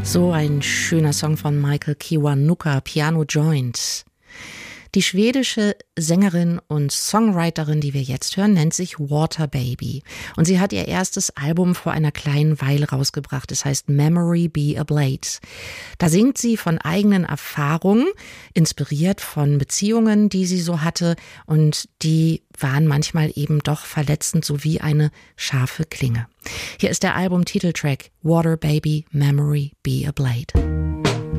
So ein schöner Song von Michael Kiwanuka, Piano Joint. Die schwedische Sängerin und Songwriterin, die wir jetzt hören, nennt sich Water Baby. Und sie hat ihr erstes Album vor einer kleinen Weile rausgebracht. Es heißt Memory Be a Blade. Da singt sie von eigenen Erfahrungen, inspiriert von Beziehungen, die sie so hatte. Und die waren manchmal eben doch verletzend, so wie eine scharfe Klinge. Hier ist der Albumtiteltrack Water Baby, Memory Be a Blade.